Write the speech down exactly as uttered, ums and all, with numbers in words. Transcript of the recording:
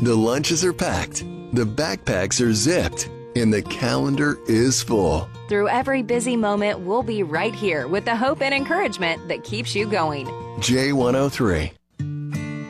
The lunches are packed, the backpacks are zipped, and the calendar is full. Through every busy moment, we'll be right here with the hope and encouragement that keeps you going. J one oh three.